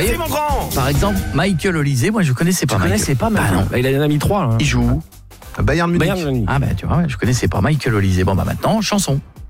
Merci mon grand. Par exemple, Michael Olysée, moi je connaissais pas. Je connaissais pas Bah non. Il en a mis 3 là. Il joue où? Bayern Munich. Bayern Munich. Ah bah tu vois, je connaissais pas Michael Olysée. Bon bah maintenant, chanson.